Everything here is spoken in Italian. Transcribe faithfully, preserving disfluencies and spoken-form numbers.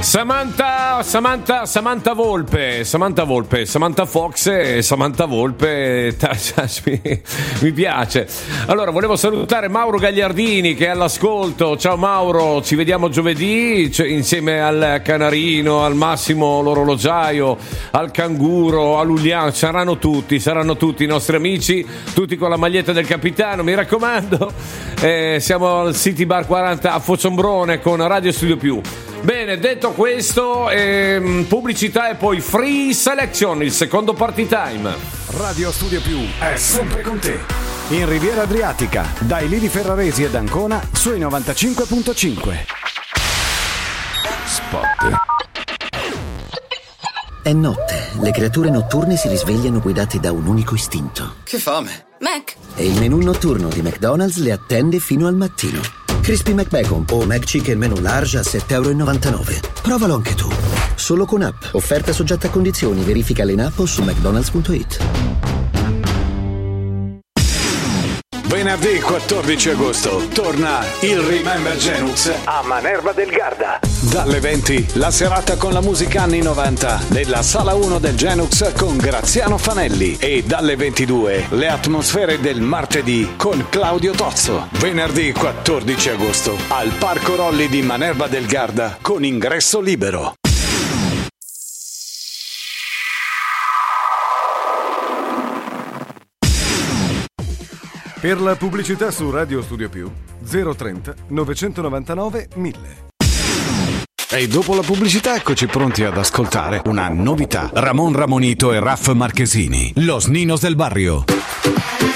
Samantha, Samantha, Samantha Volpe, Samantha Volpe, Samantha Fox e Samantha Volpe, mi, mi piace. Allora, volevo salutare Mauro Gagliardini che è all'ascolto. Ciao Mauro, ci vediamo giovedì, cioè, insieme al Canarino, al Massimo l'orologiaio, al Canguro, a Luliano, saranno tutti, saranno tutti i nostri amici, tutti con la maglietta del capitano, mi raccomando. Eh, siamo al City Bar quaranta a Fociombrone con Radio Studio Più. Bene, detto questo, ehm, pubblicità e poi Free Selection, il secondo party time. Radio Studio Più è sempre con te. In Riviera Adriatica, dai Lili Ferraresi ed Ancona, sui novantacinque virgola cinque. Spot. È notte, le creature notturne si risvegliano guidate da un unico istinto. Che fame! Mac! E il menù notturno di McDonald's le attende fino al mattino. Crispy McBacon o McChicken Menu Large a sette e novantanove euro. Provalo anche tu. Solo con app. Offerta soggetta a condizioni. Verifica in app o su mcdonalds punto it. Venerdì quattordici agosto torna il Remember Genux a Manerba del Garda. Dalle venti la serata con la musica anni novanta nella sala uno del Genux con Graziano Fanelli e dalle ventidue le atmosfere del martedì con Claudio Tozzo. Venerdì quattordici agosto al Parco Rolli di Manerba del Garda con ingresso libero. Per la pubblicità su Radio Studio Più zero trenta novecentonovantanove mille. E dopo la pubblicità eccoci pronti ad ascoltare una novità. Ramon Ramonito e Raff Marchesini, Los Ninos del Barrio.